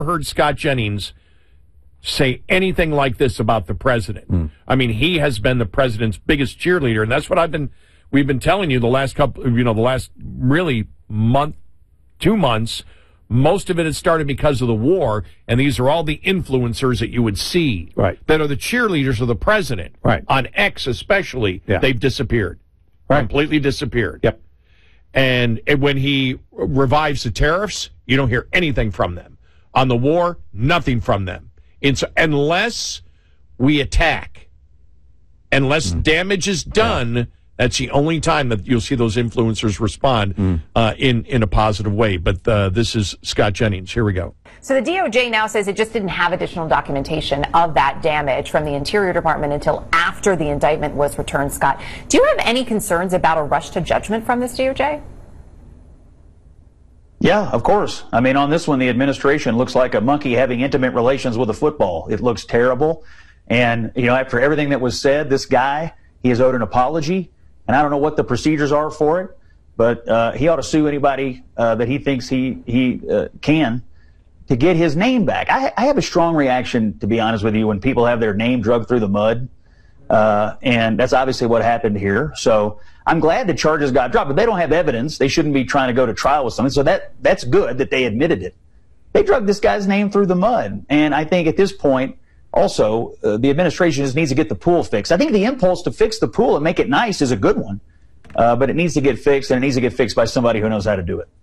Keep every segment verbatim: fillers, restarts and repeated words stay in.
heard Scott Jennings say anything like this about the president. Mm. I mean, he has been the president's biggest cheerleader, and that's what I've been, we've been telling you the last couple, you know, the last really month, two months. Most of it has started because of the war, and these are all the influencers that you would see right. that are the cheerleaders of the president. Right. On X especially, yeah. they've disappeared. Right. Completely disappeared. Yep. And when he revives the tariffs, you don't hear anything from them. On the war, nothing from them. It's, unless we attack, unless mm. damage is done, yeah. that's the only time that you'll see those influencers respond mm. uh, in, in a positive way. But uh, this is Scott Jennings. Here we go. So the D O J now says it just didn't have additional documentation of that damage from the Interior Department until after the indictment was returned, Scott. Do you have any concerns about a rush to judgment from this D O J? Yeah, of course. I mean, on this one, the administration looks like a monkey having intimate relations with a football. It looks terrible. And, you know, after everything that was said, this guy, he has owed an apology. And I don't know what the procedures are for it, but uh, he ought to sue anybody uh, that he thinks he, he uh, can to get his name back. I, I have a strong reaction, to be honest with you, when people have their name dragged through the mud. Uh, and that's obviously what happened here. So I'm glad the charges got dropped, but they don't have evidence. They shouldn't be trying to go to trial with something. So that that's good that they admitted it. They dragged this guy's name through the mud. And I think at this point, also, uh, the administration just needs to get the pool fixed. I think the impulse to fix the pool and make it nice is a good one. Uh, but it needs to get fixed, and it needs to get fixed by somebody who knows how to do it.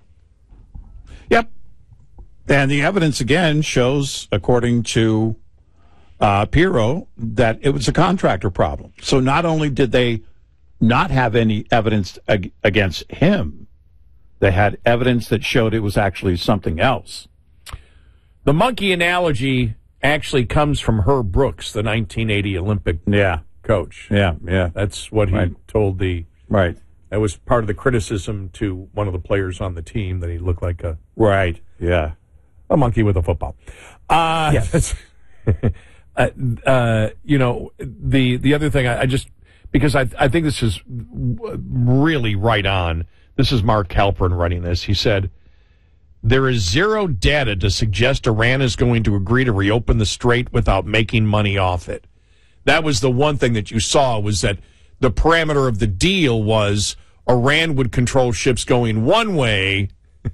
Yep. And the evidence, again, shows, according to uh, Pirro, that it was a contractor problem. So not only did they not have any evidence ag- against him, they had evidence that showed it was actually something else. The monkey analogy actually comes from Herb Brooks, the nineteen eighty Olympic yeah. coach. Yeah, yeah. That's what he right. told the... Right. That was part of the criticism to one of the players on the team, that he looked like a... Right, yeah. A monkey with a football. Uh, yes. uh, uh, you know, the the other thing, I, I just... Because I, I think this is really right on. This is Mark Halperin writing this. He said, there is zero data to suggest Iran is going to agree to reopen the strait without making money off it. That was the one thing that you saw, was that the parameter of the deal was Iran would control ships going one way,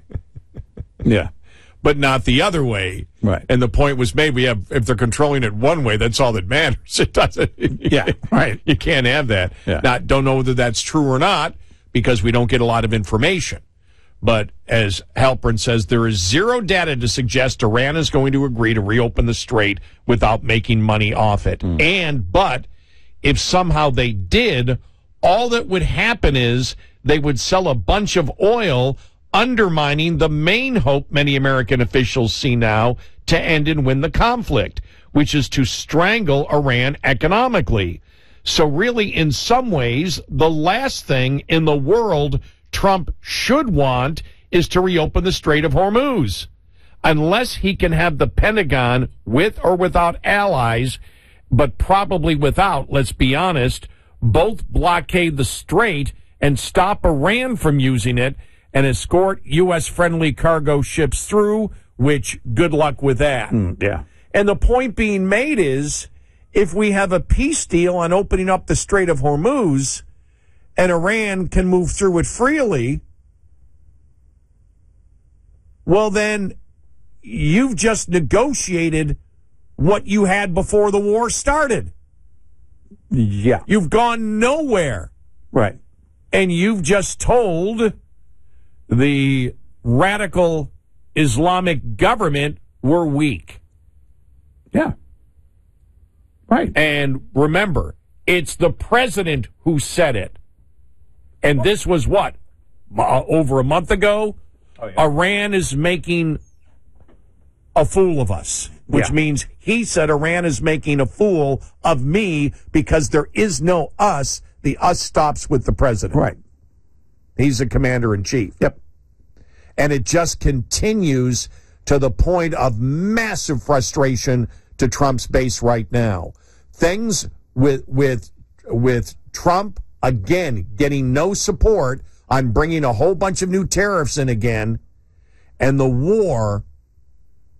yeah, but not the other way. Right. And the point was made, we have, if they're controlling it one way, that's all that matters. It doesn't. Yeah, right. You can't have that. Yeah. Not, don't know whether that's true or not, because we don't get a lot of information. But as Halperin says, there is zero data to suggest Iran is going to agree to reopen the strait without making money off it. Mm. And, but, if somehow they did, all that would happen is they would sell a bunch of oil, undermining the main hope many American officials see now to end and win the conflict, which is to strangle Iran economically. So really, in some ways, the last thing in the world Trump should want is to reopen the Strait of Hormuz. Unless he can have the Pentagon, with or without allies, but probably without, let's be honest, both blockade the strait and stop Iran from using it and escort U S-friendly cargo ships through, which good luck with that. Mm, yeah. And the point being made is, if we have a peace deal on opening up the Strait of Hormuz and Iran can move through it freely, well, then you've just negotiated what you had before the war started. Yeah. You've gone nowhere. Right. And you've just told the radical Islamic government we're weak. Yeah. Right. And remember, it's the president who said it. And this was what? Uh, over a month ago? Oh, yeah. Iran is making a fool of us, which yeah. means he said Iran is making a fool of me because there is no us. The us stops with the president. Right. He's the commander-in-chief. Yep. And it just continues to the point of massive frustration to Trump's base right now. Things with with with Trump, again, getting no support on bringing a whole bunch of new tariffs in again, and the war